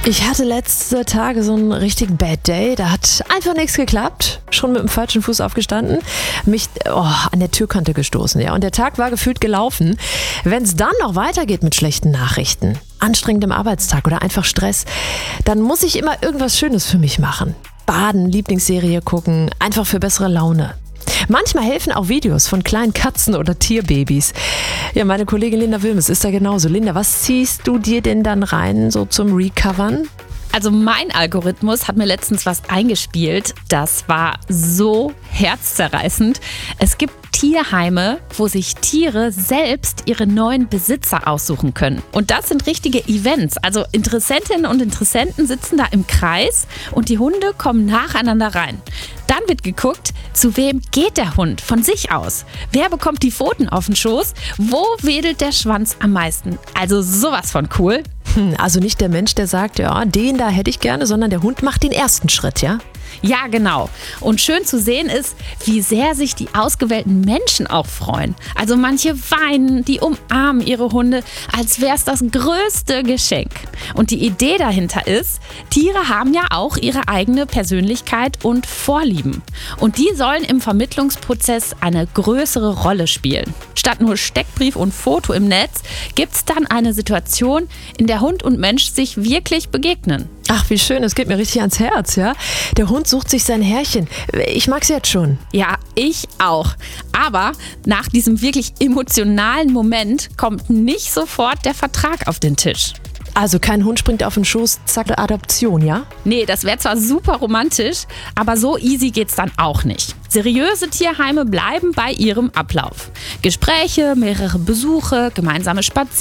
Ich hatte letzte Tage so einen richtig Bad Day. Da hat einfach nichts geklappt. Schon mit dem falschen Fuß aufgestanden. Mich an der Türkante gestoßen. Ja. Und der Tag war gefühlt gelaufen. Wenn es dann noch weitergeht mit schlechten Nachrichten, anstrengendem Arbeitstag oder einfach Stress, dann muss ich immer irgendwas Schönes für mich machen. Baden, Lieblingsserie gucken, einfach für bessere Laune. Manchmal helfen auch Videos von kleinen Katzen oder Tierbabys. Ja, meine Kollegin Linda Wilmes ist da genauso. Linda, was ziehst du dir denn dann rein, so zum Recovern? Also mein Algorithmus hat mir letztens was eingespielt. Das war so herzzerreißend. Es gibt Tierheime, wo sich Tiere selbst ihre neuen Besitzer aussuchen können. Und das sind richtige Events. Also Interessentinnen und Interessenten sitzen da im Kreis und die Hunde kommen nacheinander rein. Dann wird geguckt, zu wem geht der Hund von sich aus? Wer bekommt die Pfoten auf den Schoß? Wo wedelt der Schwanz am meisten? Also sowas von cool. Also nicht der Mensch, der sagt, ja, den da hätte ich gerne, sondern der Hund macht den ersten Schritt, ja? Ja, genau. Und schön zu sehen ist, wie sehr sich die ausgewählten Menschen auch freuen. Also manche weinen, die umarmen ihre Hunde, als wäre es das größte Geschenk. Und die Idee dahinter ist, Tiere haben ja auch ihre eigene Persönlichkeit und Vorlieben. Und die sollen im Vermittlungsprozess eine größere Rolle spielen. Statt nur Steckbrief und Foto im Netz gibt es dann eine Situation, in der Hund und Mensch sich wirklich begegnen. Ach, wie schön, es geht mir richtig ans Herz, ja? Der Hund sucht sich sein Herrchen. Ich mag's jetzt schon. Ja, ich auch. Aber nach diesem wirklich emotionalen Moment kommt nicht sofort der Vertrag auf den Tisch. Also kein Hund springt auf den Schoß, zack, Adoption, ja? Nee, das wäre zwar super romantisch, aber so easy geht's dann auch nicht. Seriöse Tierheime bleiben bei ihrem Ablauf. Gespräche, mehrere Besuche, gemeinsame Spaziergänge.